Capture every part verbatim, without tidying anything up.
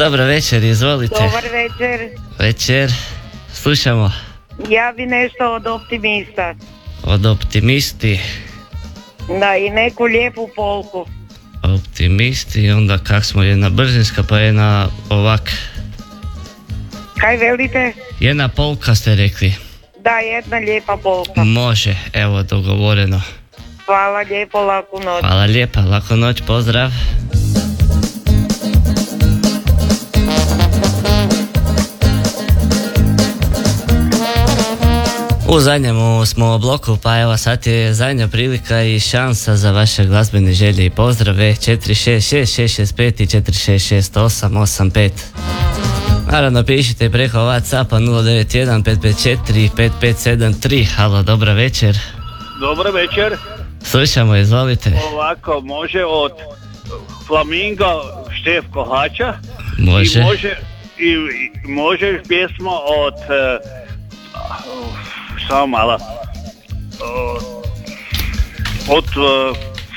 Dobro večer, izvolite. Dobar večer. Večer, slušamo. Ja bi nešto od Optimista. Od Optimisti. Da, i neku lijepu polku. Optimisti, onda kak smo, jedna brzinska pa jedna ovak. Kaj velite? Jedna polka ste rekli. Da, jedna lijepa polka. Može, evo dogovoreno. Hvala lijepo, laku noć. Hvala lijepa, laku noć, pozdrav. U zadnjemu smo bloku, pa evo sad je zadnja prilika i šansa za vaše glazbene želje i pozdrave. Četiri šest šest šest šest pet i četiri šest šest osam osam pet. Naravno pišite preko WhatsAppa nula devet jedan pet pet četiri pet pet sedam tri. Halo, dobra večer. Dobar večer. Slušamo, izvolite. Ovako, može od Flamingo Štefko Hača. Može. I može, i, i može pjesmo od uh, samo malo uh, od uh,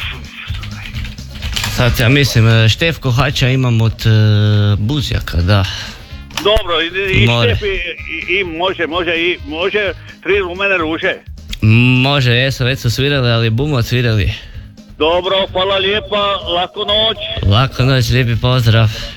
Sad ja mislim, Štefko Hača imam od uh, Buzjaka, da. dobro, i, i More. Štef i, i, i može, može, i može tri rumene ruže. Može, jesu, već su svirali, ali bumo svirali. Dobro, hvala lijepa, laku noć. Lako noć, lijepi pozdrav.